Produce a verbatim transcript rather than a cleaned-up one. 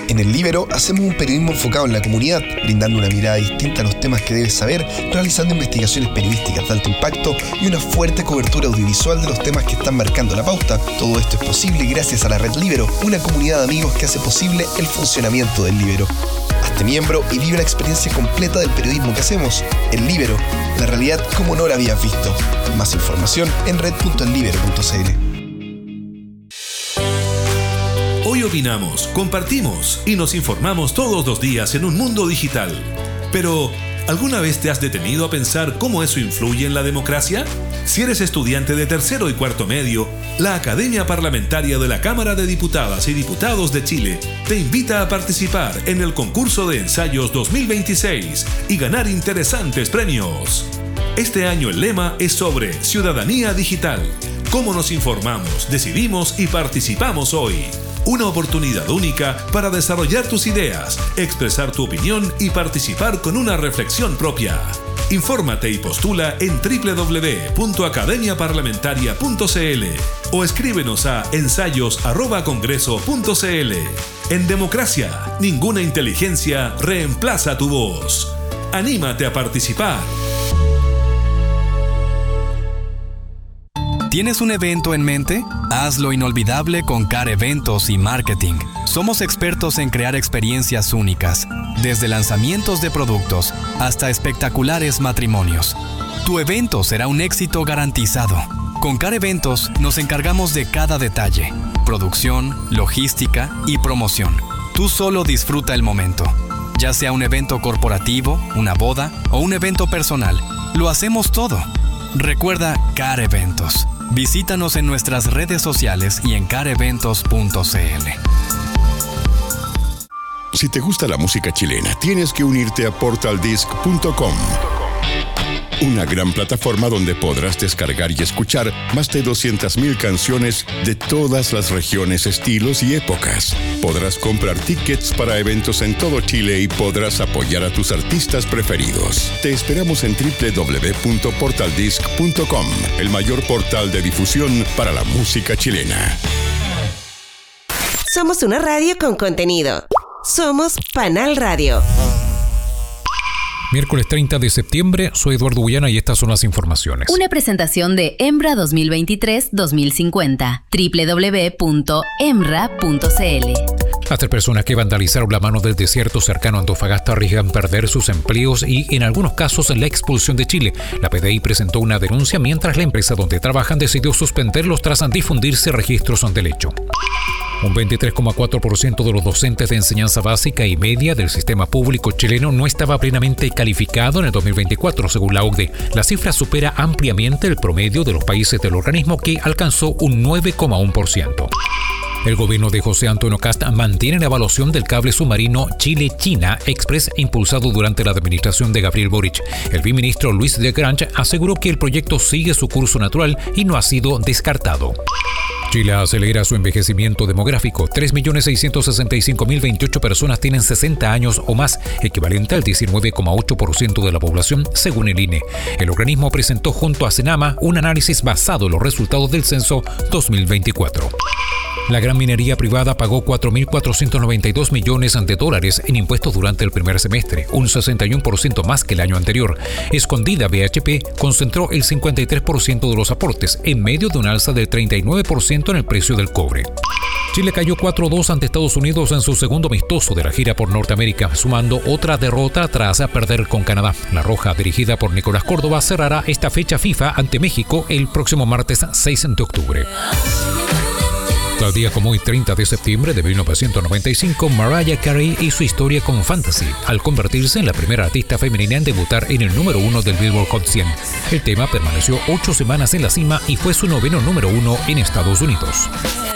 En El Líbero hacemos un periodismo enfocado en la comunidad, brindando una mirada distinta a los temas que debes saber, realizando investigaciones periodísticas de alto impacto y una fuerte cobertura audiovisual de los temas que están marcando la pauta. Todo esto es posible gracias a la Red Líbero, una comunidad de amigos que hace posible el funcionamiento del Líbero. Hazte miembro y vive la experiencia completa del periodismo que hacemos. El Líbero, la realidad como no la habías visto. Más información en red punto el líbero punto c l. Hoy opinamos, compartimos y nos informamos todos los días en un mundo digital. Pero, ¿alguna vez te has detenido a pensar cómo eso influye en la democracia? Si eres estudiante de tercero y cuarto medio, la Academia Parlamentaria de la Cámara de Diputadas y Diputados de Chile te invita a participar en el concurso de ensayos dos mil veintiséis y ganar interesantes premios. Este año el lema es sobre ciudadanía digital. ¿Cómo nos informamos, decidimos y participamos hoy? Una oportunidad única para desarrollar tus ideas, expresar tu opinión y participar con una reflexión propia. Infórmate y postula en doble u doble u doble u punto academia parlamentaria punto c l o escríbenos a ensayos arroba congreso punto c l. En democracia, ninguna inteligencia reemplaza tu voz. ¡Anímate a participar! ¿Tienes un evento en mente? Hazlo inolvidable con C A R Eventos y Marketing. Somos expertos en crear experiencias únicas, desde lanzamientos de productos hasta espectaculares matrimonios. Tu evento será un éxito garantizado. Con C A R Eventos nos encargamos de cada detalle: producción, logística y promoción. Tú solo disfruta el momento. Ya sea un evento corporativo, una boda o un evento personal, lo hacemos todo. Recuerda C A R Eventos. Visítanos en nuestras redes sociales y en car eventos punto c l. Si te gusta la música chilena, tienes que unirte a portal disc punto com. Una gran plataforma donde podrás descargar y escuchar más de doscientas mil canciones de todas las regiones, estilos y épocas. Podrás comprar tickets para eventos en todo Chile y podrás apoyar a tus artistas preferidos. Te esperamos en doble u doble u doble u punto portal disc punto com, el mayor portal de difusión para la música chilena. Somos una radio con contenido. Somos Panal Radio. Miércoles treinta de septiembre, soy Eduardo Bullana y estas son las informaciones. Una presentación de EMRA dos mil veintitrés dos mil cincuenta. doble u doble u doble u punto emra punto c l. Las tres personas que vandalizaron la mano del desierto cercano a Antofagasta arriesgan perder sus empleos y, en algunos casos, la expulsión de Chile. La P D I presentó una denuncia mientras la empresa donde trabajan decidió suspenderlos tras difundirse registros del hecho. Un veintitrés coma cuatro por ciento de los docentes de enseñanza básica y media del sistema público chileno no estaba plenamente calificado en el dos mil veinticuatro, según la O C D E. La cifra supera ampliamente el promedio de los países del organismo, que alcanzó un nueve coma uno por ciento. El gobierno de José Antonio Kast mantiene la evaluación del cable submarino Chile-China Express impulsado durante la administración de Gabriel Boric. El viceministro Luis de Grange aseguró que el proyecto sigue su curso natural y no ha sido descartado. Chile acelera su envejecimiento demográfico. tres millones seiscientos sesenta y cinco mil veintiocho personas tienen sesenta años o más, equivalente al diecinueve coma ocho por ciento de la población, según el I N E. El organismo presentó junto a Senama un análisis basado en los resultados del censo dos mil veinticuatro. La gran minería privada pagó cuatro mil cuatrocientos noventa y dos millones de dólares en impuestos durante el primer semestre, un sesenta y uno por ciento más que el año anterior. Escondida B H P concentró el cincuenta y tres por ciento de los aportes, en medio de un alza del treinta y nueve por ciento en el precio del cobre. Chile cayó cuatro a dos ante Estados Unidos en su segundo amistoso de la gira por Norteamérica, sumando otra derrota tras perder con Canadá. La Roja, dirigida por Nicolás Córdoba, cerrará esta fecha FIFA ante México el próximo martes seis de octubre. Tal día como hoy, treinta de septiembre de mil novecientos noventa y cinco, Mariah Carey y su historia con Fantasy, al convertirse en la primera artista femenina en debutar en el número uno del Billboard Hot cien. El tema permaneció ocho semanas en la cima y fue su noveno número uno en Estados Unidos.